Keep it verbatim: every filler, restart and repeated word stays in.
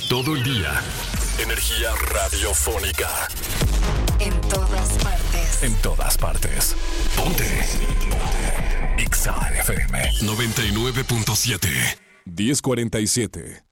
Todo el día. Energía radiofónica. En todas partes. En todas partes. Ponte. Ponte. Exa F M noventa y nueve punto siete. diez cuarenta y siete.